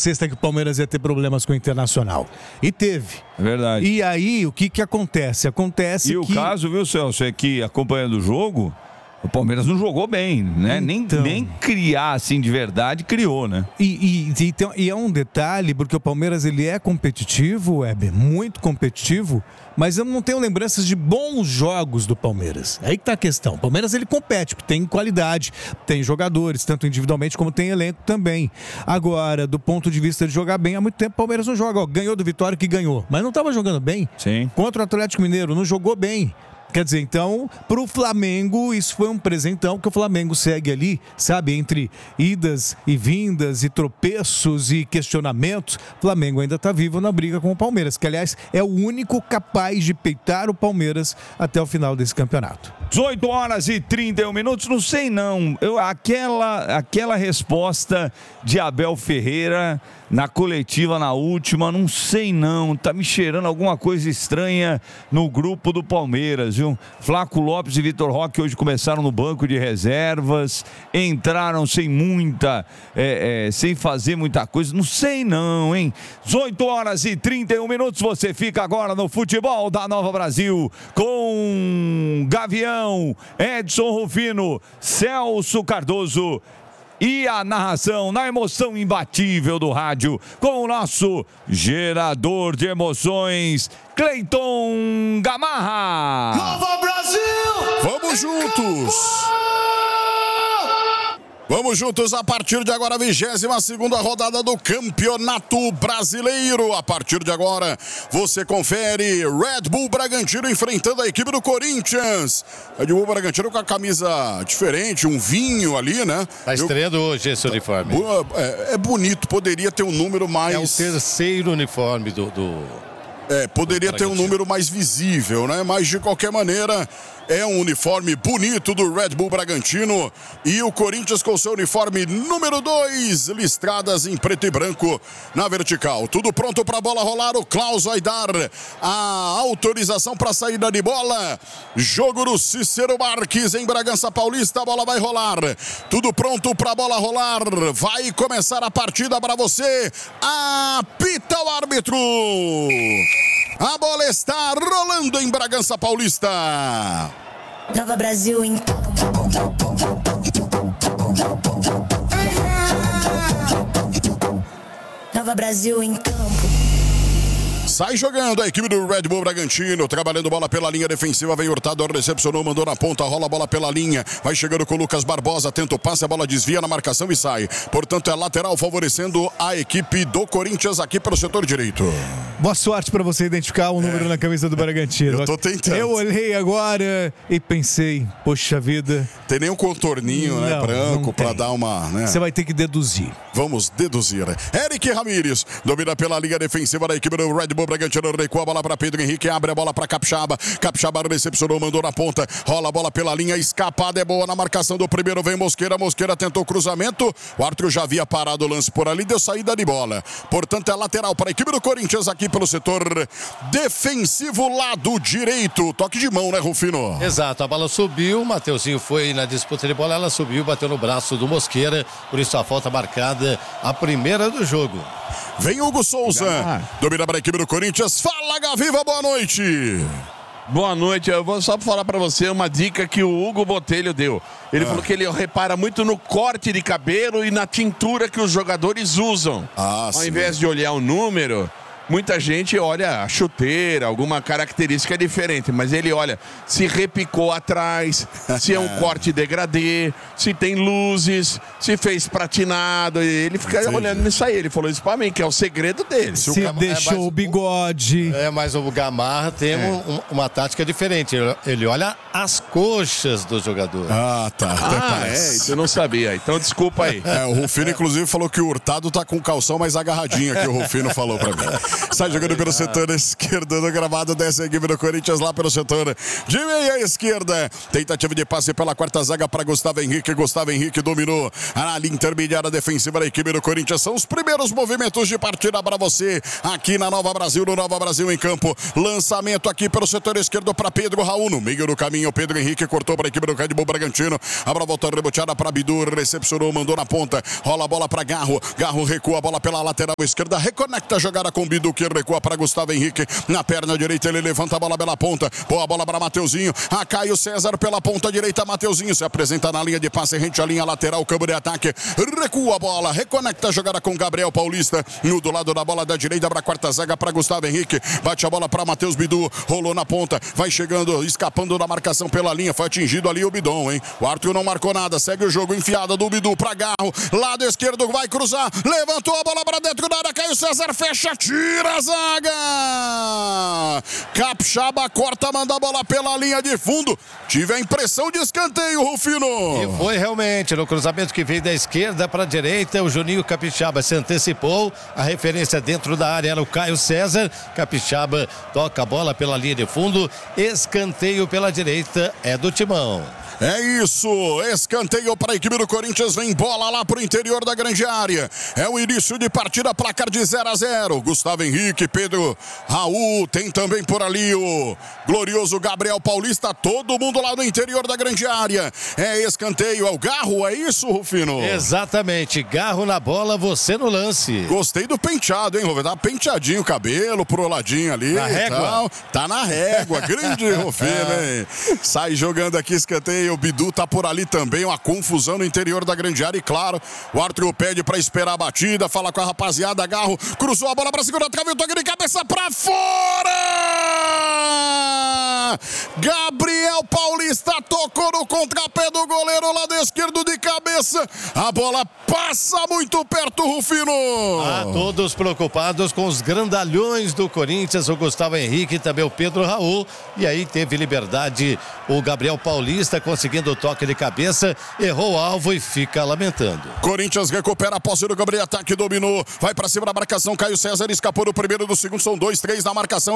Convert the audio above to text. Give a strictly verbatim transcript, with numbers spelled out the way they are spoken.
sexta que o Palmeiras ia ter problemas com o Internacional. E teve. É verdade. E aí, o que que acontece? Acontece e que... E o caso, viu, Celso, é que acompanhando o jogo, o Palmeiras não jogou bem, né? Então... Nem, nem criar, assim, de verdade, criou, né? E, e, então, e é um detalhe, porque o Palmeiras, ele é competitivo, Weber, muito competitivo, mas eu não tenho lembranças de bons jogos do Palmeiras. Aí que tá a questão. O Palmeiras, ele compete, tem qualidade, tem jogadores, tanto individualmente como tem elenco também. Agora, do ponto de vista de jogar bem, há muito tempo o Palmeiras não joga. Ó, ganhou do Vitória que ganhou, mas não estava jogando bem. Sim. Contra o Atlético Mineiro, não jogou bem. Quer dizer, então, pro Flamengo, isso foi um presentão, que o Flamengo segue ali, sabe, entre idas e vindas e tropeços e questionamentos. O Flamengo ainda tá vivo na briga com o Palmeiras, que, aliás, é o único capaz de peitar o Palmeiras até o final desse campeonato. dezoito horas e trinta e um minutos, não sei não. Eu, aquela, aquela resposta de Abel Ferreira na coletiva, na última, não sei não. Tá me cheirando alguma coisa estranha no grupo do Palmeiras, viu? Flaco Lopes e Vitor Roque hoje começaram no banco de reservas, entraram sem muita, é, é, sem fazer muita coisa. Não sei não, hein? dezoito horas e trinta e um minutos, você fica agora no Futebol da Nova Brasil com Gavião, Edson Rufino, Celso Cardoso e a narração na emoção imbatível do rádio com o nosso gerador de emoções, Cleiton Gamarra. Nova Brasil! Vamos juntos! Vamos juntos a partir de agora, vigésima segunda rodada do Campeonato Brasileiro. A partir de agora, você confere Red Bull Bragantino enfrentando a equipe do Corinthians. Red Bull Bragantino com a camisa diferente, um vinho ali, né? Tá estreando Eu... hoje esse uniforme. É, é bonito, poderia ter um número mais... É o terceiro uniforme do... do... É, poderia ter um número mais visível, né? Mas de qualquer maneira, é um uniforme bonito do Red Bull Bragantino. E o Corinthians com seu uniforme número dois, listradas em preto e branco na vertical. Tudo pronto para a bola rolar. O Klaus vai dar a autorização para a saída de bola. Jogo do Cícero Marques em Bragança Paulista. A bola vai rolar. Tudo pronto para a bola rolar. Vai começar a partida para você. Apita o árbitro. A bola está rolando em Bragança Paulista. Nova Brasil em Nova Brasil em campo. Sai jogando a equipe do Red Bull Bragantino, trabalhando bola pela linha defensiva, vem Hurtado, recepcionou, mandou na ponta, rola a bola pela linha, vai chegando com o Lucas Barbosa, tenta o passe, a bola desvia na marcação e sai. Portanto, é lateral favorecendo a equipe do Corinthians aqui pelo setor direito. Boa sorte para você identificar o número é. na camisa do Bragantino. Eu tô tentando. Eu olhei agora e pensei, poxa vida. Tem nem um contorninho, não, né, branco, para dar uma... Né? Você vai ter que deduzir. Vamos deduzir. Eric Ramírez domina pela linha defensiva da equipe do Red Bull Bragantino, recua a bola para Pedro Henrique, abre a bola para Capixaba, Capixaba recepcionou, mandou na ponta, rola a bola pela linha, escapada é boa na marcação do primeiro, vem Mosqueira, Mosqueira tentou o cruzamento, o árbitro já havia parado o lance por ali, deu saída de bola, portanto é lateral para a equipe do Corinthians aqui pelo setor defensivo, lado direito, toque de mão, né, Rufino? Exato, a bola subiu, o Mateuzinho foi na disputa de bola, ela subiu, bateu no braço do Mosqueira, por isso a falta marcada, a primeira do jogo. Vem Hugo Souza, domina para a equipe do Corinthians. Fala, Gaviva, boa noite. Boa noite, eu vou só falar para você uma dica que o Hugo Botelho deu. Ele ah. falou que ele repara muito no corte de cabelo e na tintura que os jogadores usam. Ah, Ao sim. invés de olhar o número... Muita gente olha a chuteira, alguma característica diferente, mas ele olha se repicou atrás, se é um corte degradê, se tem luzes, se fez pratinado. Ele fica Entendi. olhando nisso aí. Ele falou isso pra mim, que é o segredo dele. Se, se o deixou é, o bigode. É, mas o Gamarra tem é. um, uma tática diferente. Ele olha as coxas do jogador. Ah, tá. Até ah, parece. é, isso eu não sabia. Então desculpa aí. É, o Rufino, inclusive, falou que o Hurtado tá com o calção mais agarradinho que o Rufino falou pra mim. Sai jogando pelo setor esquerdo do gramado, desce a equipe do Corinthians lá pelo setor de meia esquerda. Tentativa de passe pela quarta zaga para Gustavo Henrique. Gustavo Henrique dominou a linha intermediária defensiva da equipe do Corinthians. São os primeiros movimentos de partida para você aqui na Nova Brasil, no Nova Brasil em campo. Lançamento aqui pelo setor esquerdo para Pedro Raul. No meio do caminho, Pedro Henrique cortou para a equipe do Red Bull Bragantino. A bola voltou reboteada para Bidu, recepcionou, mandou na ponta. Rola a bola para Garro. Garro recua a bola pela lateral esquerda. Reconecta a jogada com Bidu, que recua para Gustavo Henrique. Na perna direita ele levanta a bola pela ponta. Boa bola para Mateuzinho. A Caio César pela ponta direita. Mateuzinho se apresenta na linha de passe, rente à linha lateral, campo de ataque. Recua a bola, reconecta a jogada com Gabriel Paulista. No do lado da bola da direita para a quarta zaga para Gustavo Henrique. Bate a bola para Matheus Bidu. Rolou na ponta. Vai chegando, escapando da marcação pela linha. Foi atingido ali o Bidon, hein? O Arthur não marcou nada. Segue o jogo, enfiada do Bidu para Garro. Lado esquerdo, vai cruzar. Levantou a bola para dentro da área. Caio César fecha, tira a zaga. Capixaba corta, manda a bola pela linha de fundo. Tive a impressão de escanteio, Rufino. E foi realmente no cruzamento que veio da esquerda para a direita. O Juninho Capixaba se antecipou. A referência dentro da área era o Caio César. Capixaba toca a bola pela linha de fundo. Escanteio pela direita é do Timão. É isso, escanteio para a equipe do Corinthians, vem bola lá para o interior da grande área. É o início de partida, placar de zero a zero. Gustavo Henrique, Pedro Raul, tem também por ali o glorioso Gabriel Paulista, todo mundo lá no interior da grande área. É escanteio, é o Garro, é isso, Rufino? Exatamente, Garro na bola, você no lance. Gostei do penteado, hein, Rufino? Tá penteadinho o cabelo pro ladinho ali. Na régua. Tal. Tá na régua, grande Rufino, hein? Sai jogando aqui escanteio. O Bidu tá por ali também, uma confusão no interior da grande área e claro, o Arthur pede pra esperar a batida, fala com a rapaziada, Garro, cruzou a bola pra segunda trave, o toque de cabeça pra fora! Gabriel Paulista tocou no contrapé do goleiro, lado esquerdo de cabeça, a bola passa muito perto, Rufino! Ah, todos preocupados com os grandalhões do Corinthians, o Gustavo Henrique e também o Pedro Raul, e aí teve liberdade o Gabriel Paulista conseguindo o toque de cabeça, errou o alvo e fica lamentando. Corinthians recupera a posse do Gabriel, ataque, dominou, vai pra cima da marcação, Caio César escapou do primeiro, do segundo, são dois, três na marcação.